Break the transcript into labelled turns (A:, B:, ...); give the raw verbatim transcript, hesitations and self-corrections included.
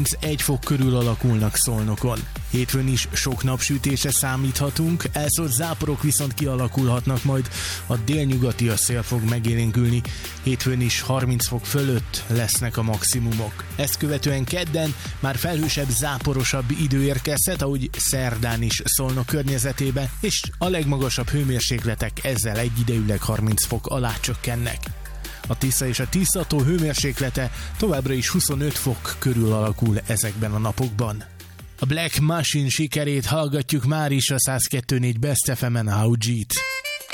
A: harmincegy fok körül alakulnak Szolnokon. Hétfőn is sok napsütésre számíthatunk, elszórt záporok viszont kialakulhatnak, majd a délnyugati szél fog megélénkülni. Hétfőn is harminc fok fölött lesznek a maximumok. Ezt követően kedden már felhősebb, záporosabb idő érkezhet, ahogy szerdán is Szolnok környezetébe, és a legmagasabb hőmérsékletek ezzel egyidejűleg harminc fok alá csökkennek. A Tisza és a Tiszató hőmérséklete továbbra is huszonöt fok körül alakul ezekben a napokban. A Black Machine sikerét hallgatjuk már is a száz kettő pont négy Best ef emen, How G-t.